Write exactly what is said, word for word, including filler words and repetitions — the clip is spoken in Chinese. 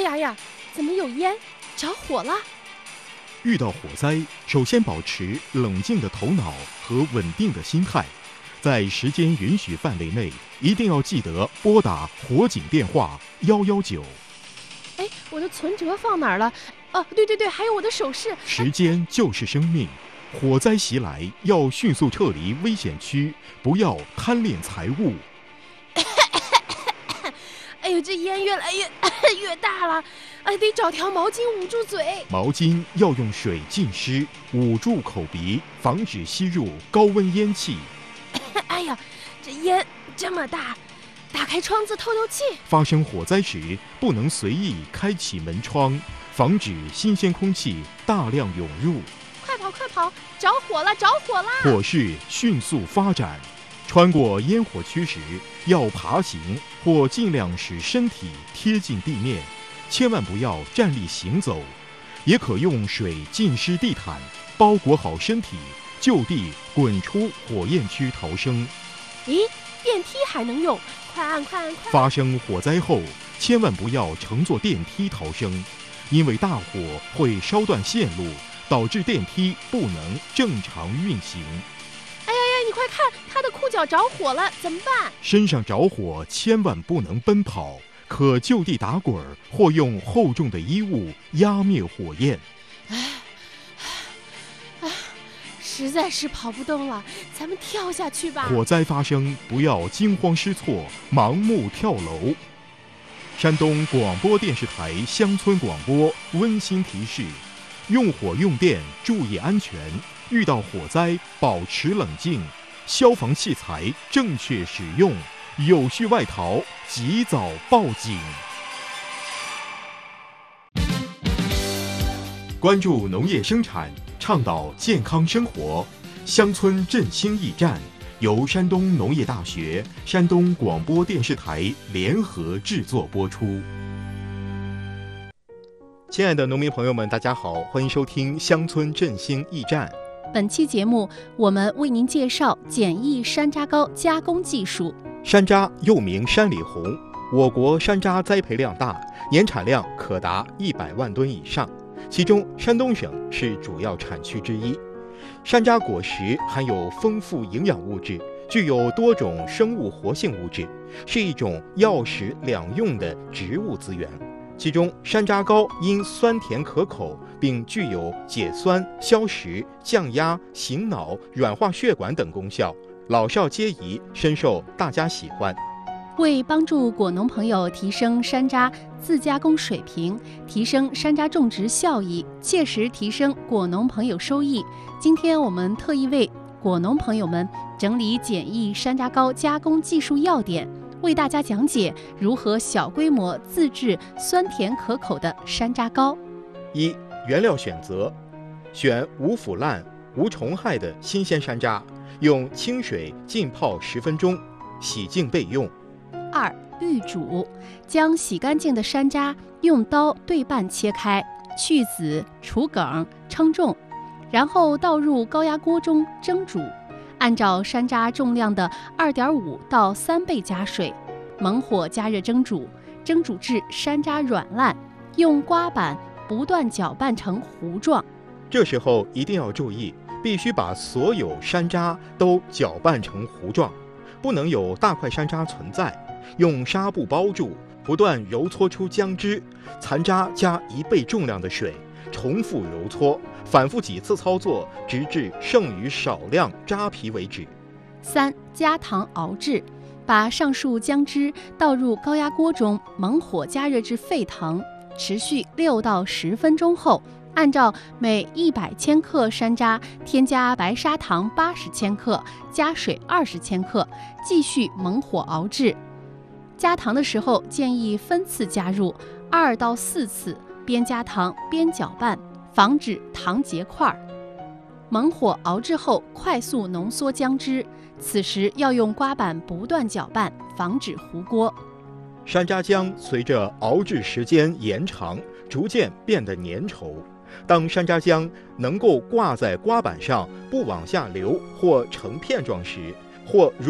呀呀，怎么有烟？着火了！ 遇到火灾，首先保持冷静的头脑和稳定的心态，在时间允许范围内，一定要记得拨打火警电话幺幺九。 哎，我的存折放哪儿了？哦，对对对，还有我的首饰。 时间就是生命，火灾袭来要迅速撤离危险区，不要贪恋财物。 哎呦，这烟越来越越大了，哎，得找条毛巾捂住嘴。 毛巾要用水浸湿，捂住口鼻，防止吸入高温烟气。 哎呀，这烟这么大，打开窗子透透气。 发生火灾时，不能随意开启门窗，防止新鲜空气大量涌入。 快跑快跑，着火了着火了！ 火势迅速发展，穿过烟火区时，要爬行或尽量使身体贴近地面，千万不要站立行走。也可用水浸湿地毯，包裹好身体，就地滚出火焰区逃生。 咦，电梯还能用？快按快按快！ 发生火灾后，千万不要乘坐电梯逃生，因为大火会烧断线路，导致电梯不能正常运行。 哎呀呀，你快看，他的裤脚着火了，怎么办？ 身上着火千万不能奔跑，可就地打滚或用厚重的衣物压灭火焰。 哎，哎，实在是跑不动了，咱们跳下去吧。 火灾发生，不要惊慌失措，盲目跳楼。山东广播电视台乡村广播温馨提示：用火用电注意安全，遇到火灾保持冷静，消防器材正确使用，有序外逃及早报警。关注农业生产，倡导健康生活，乡村振兴驿站由山东农业大学、山东广播电视台联合制作播出。亲爱的农民朋友们，大家好，欢迎收听乡村振兴驿站。 本期节目，我们为您介绍简易山楂糕加工技术。 山楂又名山里红，我国山楂栽培量大，年产量可达一百万吨以上，其中山东省是主要产区之一。山楂果实含有丰富营养物质，具有多种生物活性物质，是一种药食两用的植物资源。其中，山楂糕因酸甜可口，并具有解酸、消食、降压、醒脑、软化血管等功效，老少皆宜，深受大家喜欢。 为帮助果农朋友提升山楂自加工水平，提升山楂种植效益，切实提升果农朋友收益，今天我们特意为果农朋友们整理简易山楂糕加工技术要点，为大家讲解如何小规模自制酸甜可口的山楂糕。 一、原料选择，选无腐烂、无虫害的新鲜山楂，用清水浸泡十分钟，洗净备用。 二、预煮，将洗干净的山楂用刀对半切开，去籽、除梗、称重，然后倒入高压锅中蒸煮。按照山楂重量的 二点五 到三倍加水，猛火加热蒸煮，蒸煮至山楂软烂，用刮板不断搅拌成糊状。 这时候一定要注意，必须把所有山楂都搅拌成糊状，不能有大块山楂存在。用纱布包住，不断揉搓出浆汁，残渣加一倍重量的水，重复揉搓，反复几次操作，直至剩余少量渣皮为止。 三、加糖熬制，把上述浆汁倒入高压锅中，猛火加热至沸腾，持续六到十分钟后，按照每一百千克山楂添加白砂糖八十千克，加水二十千克，继续猛火熬制。加糖的时候建议分次加入，二到四次，边加糖边搅拌，防止糖结块。猛火熬制后快速浓缩浆汁，此时要用刮板不断搅拌，防止糊锅。 山楂浆随着熬制时间延长，逐渐变得粘稠。当山楂浆能够挂在刮板上不往下流或成片状时，或